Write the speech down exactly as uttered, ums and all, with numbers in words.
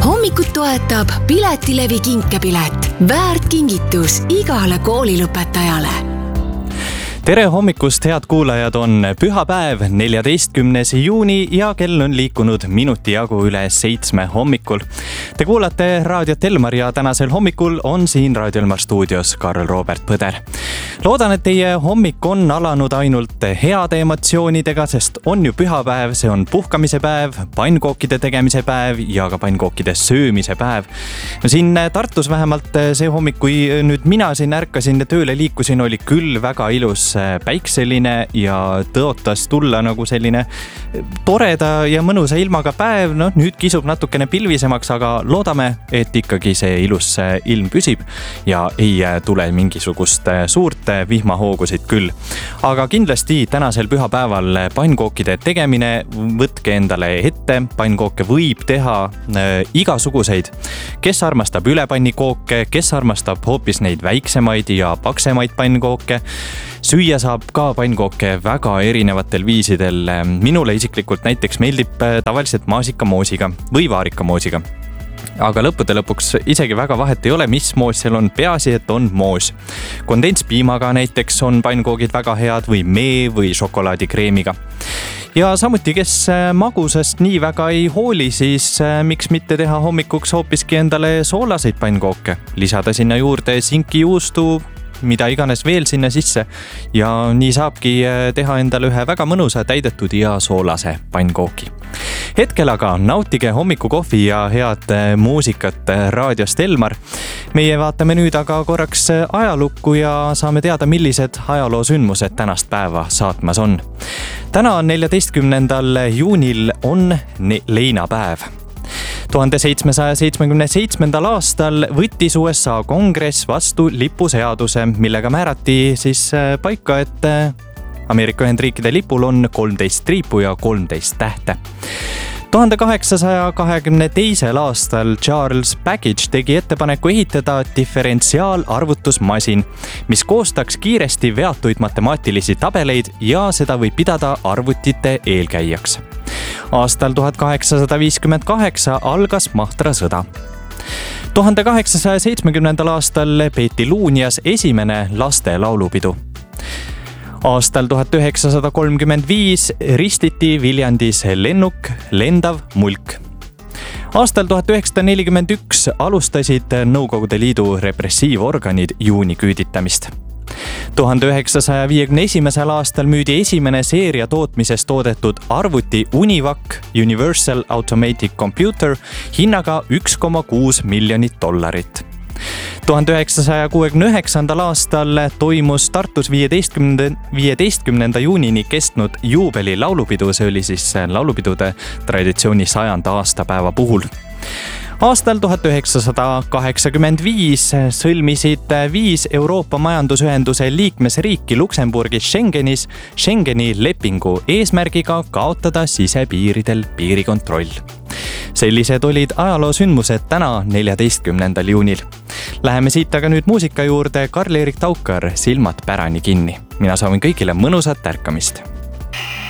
hommikut toetab Piletilevi kinkepilet. Väärt kingitus igale koolilõpetajale. Tere hommikust, head kuulajad, on pühapäev, neljateistkümnes juuni ja kell on liikunud minuti jagu üle seitsme hommikul. Te kuulate Raadiot Elmar ja tänasel hommikul on siin Raadio Elmar stuudios Karl Robert Põder. Loodan, et teie hommik on alanud ainult heade emotsioonidega, sest on ju pühapäev, see on puhkamise päev, pannkookide tegemise päev ja ka pannkookide söömise päev. No siin Tartus vähemalt see hommik, kui nüüd mina siin ärkasin ja tööle liikusin, oli küll väga ilus päikseline ja tõotas tulla nagu selline toreda ja mõnusa ilmaga päev. No nüüd kisub natukene pilvisemaks, aga loodame, et ikkagi see ilus ilm püsib ja ei tule mingisugust suurt vihmahoogusid küll. Aga kindlasti tänasel pühapäeval pannkookide tegemine, võtke endale ette, pannkooke võib teha äh, igasuguseid. Kes armastab ülepannikooke, kes armastab hoopis neid väiksemaid ja paksemaid pannkooke. Süüa saab ka pannkooke väga erinevatel viisidel. Minule isiklikult näiteks meeldib tavaliselt maasikamoosiga või vaarikamoosiga. Aga lõppude lõpuks isegi väga vahet ei ole, mis moos seal on, peaasi, et on moos. Kondentspiimaga näiteks on pannkoogid väga head või mee või šokolaadikreemiga. Ja samuti, kes magusast nii väga ei hooli, siis miks mitte teha hommikuks hoopiski endale soolaseid pannkooke. Lisada sinna juurde sinkijuustu, mida iganes veel sinna sisse ja nii saabki teha endale ühe väga mõnusa täidetud ja soolase pannkooki. Hetkel aga nautige hommikukohvi ja head muusikat Raadiost Elmar. Meie vaatame nüüd aga korraks ajalukku ja saame teada, millised ajaloosündmused tänast päeva saatmas on. Täna on neljateistkümnendal juunil on leinapäev. tuhande seitsmesaja seitsmekümne seitsmendal aastal võttis U S A kongress vastu lipuseaduse, millega määrati siis paika, et Ameerika Ühendriikide lipul on kolmteist triipu ja kolmteist tähte. tuhande kaheksasaja kahekümne teisel aastal Charles Babbage tegi ettepaneku ehitada diferentsiaalarvutusmasin, mis koostaks kiiresti veatuid matemaatilisi tabeleid ja seda võib pidada arvutite eelkäijaks. Aastal tuhat kaheksasada viiskümmend kaheksa algas Mahtra sõda. tuhande kaheksasaja seitsmekümnendal aastal peeti Luunjas esimene laste laulupidu. Aastal tuhat üheksasada kolmkümmend viis ristiti Viljandis lennuk Lendav mulk. Aastal tuhat üheksasada nelikümmend üks alustasid Nõukogude Liidu repressiivorganid juuni küüditamist. tuhande üheksasaja viiekümne esimesel aastal müüdi esimene seeria tootmises toodetud arvuti Univac Universal Automatic Computer hinnaga üks koma kuus miljonit dollarit. tuhande üheksasaja kuuekümne üheksandal aastal toimus Tartus viieteistkümnenda juunini kestnud juubeli laulupidu, see oli siis laulupidude traditsiooni sajanda aastapäeva puhul. Aastal tuhat üheksasada kaheksakümmend viis sõlmisid viis Euroopa Majandusühenduse liikmesriiki Luksemburgis Schengenis Schengeni lepingu eesmärgiga kaotada sisepiiridel piirikontroll. Sellised olid ajaloosündmused täna neljateistkümnendal juunil. Läheme siit aga nüüd muusika juurde. Karl-Erik Taukar, Silmad pärani kinni. Mina soovin kõigile mõnusat ärkamist.